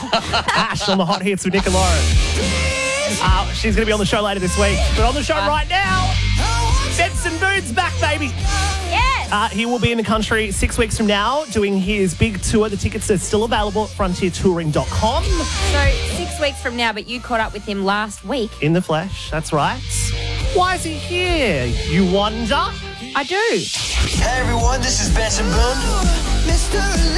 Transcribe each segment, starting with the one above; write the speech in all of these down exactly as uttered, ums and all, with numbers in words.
Ash on the Hot Hits with Nick and Lauren. Uh, she's going to be on the show later this week. But on the show right now, Benson Boone's back, baby. Yes. Uh, he will be in the country six weeks from now doing his big tour. The tickets are still available at frontier touring dot com. So six weeks from now, but you caught up with him last week. In the flesh, that's right. Why is he here, you wonder? I do. Hey everyone, this is Benson Boone. Mister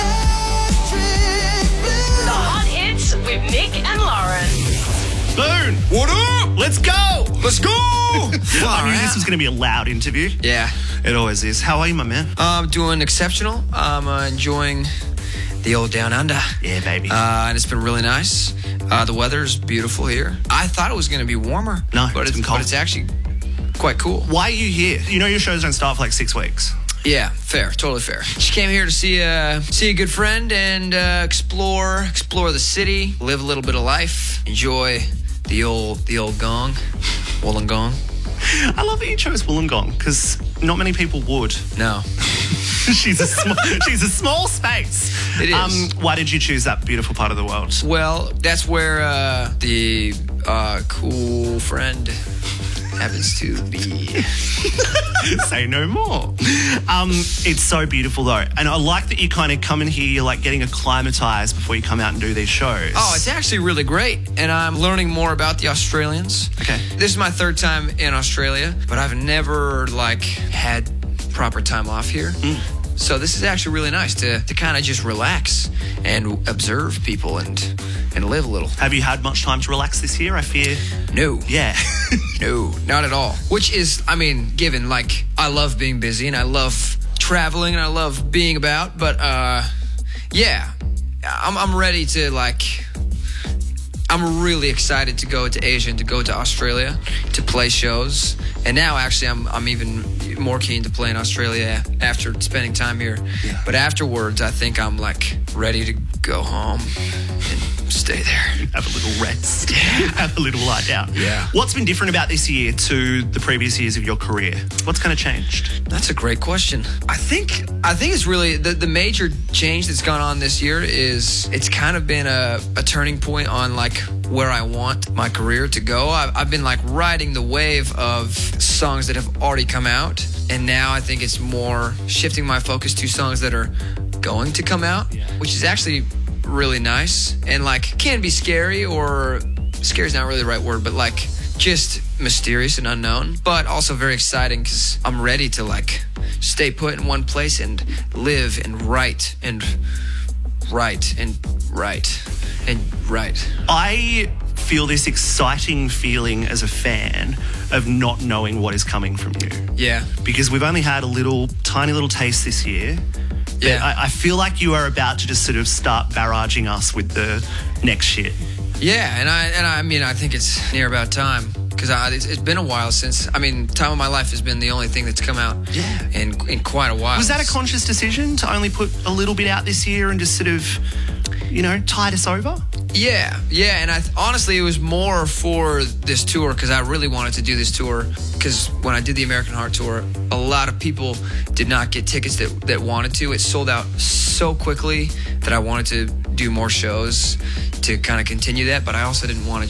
Electric Blue. The Hot Hits with Nick and Lauren. Boone, What up? let's go. Let's go! I knew this was going to be a loud interview. Yeah. It always is. How are you, my man? I'm doing exceptional. I'm uh, enjoying the old Down Under. Yeah, baby. Uh, and it's been really nice. Uh, the weather's beautiful here. I thought it was going to be warmer. No, but it's it's, been cold. but it's actually quite cool. Why are you here? You know your shows don't start for like six weeks. Yeah, fair, totally fair. She came here to see a see a good friend and uh, explore explore the city, live a little bit of life, enjoy the old the old gong, Wollongong. I love that you chose Wollongong because not many people would. No, she's a small, she's a small space. It is. Um, why did you choose that beautiful part of the world? well, that's where uh, the uh, cool friend happens to be. Say no more. Um, it's so beautiful though, and I like that you kind of come in here. You're like getting acclimatized before you come out and do these shows. Oh, it's actually really great, and I'm learning more about the Australians. Okay. This is my third time in Australia, but I've never like had proper time off here. Mm. So this is actually really nice to, to kind of just relax and observe people and and live a little. Have you had much time to relax this year? I fear. No. Yeah. No, not at all. Which is, I mean, given, like, I love being busy and I love traveling and I love being about, but, uh, yeah, I'm, I'm ready to, like, I'm really excited to go to Asia and to go to Australia to play shows. And now, actually, I'm I'm even more keen to play in Australia after spending time here. Yeah. But afterwards, I think I'm, like, ready to go home and stay there. Have a little rest. Have a little lie down. Yeah. What's been different about this year to the previous years of your career? What's kind of changed? That's a great question. I think I think it's really the, the major change that's gone on this year is it's kind of been a, a turning point on like where I want my career to go. I've, I've been like riding the wave of songs that have already come out, and now I think it's more shifting my focus to songs that are going to come out, Yeah. which is actually really nice and like can be scary, or scary is not really the right word, but like just mysterious and unknown, but also very exciting because I'm ready to like stay put in one place and live and write and write and write and write. I feel this exciting feeling as a fan of not knowing what is coming from you. Yeah. Because we've only had a little, tiny little taste this year. But Yeah. I, I feel like you are about to just sort of start barraging us with the next shit. Yeah, and I and I mean I think it's near about time because it's, it's been a while since. I mean, Time of My Life has been the only thing that's come out Yeah. in in quite a while. Was that a conscious decision to only put a little bit out this year and just sort of, you know, tide us over? Yeah, yeah, and I th- honestly, it was more for this tour because I really wanted to do this tour because when I did the American Heart Tour, a lot of people did not get tickets that, that wanted to. It sold out so quickly that I wanted to do more shows to kind of continue that, but I also didn't want to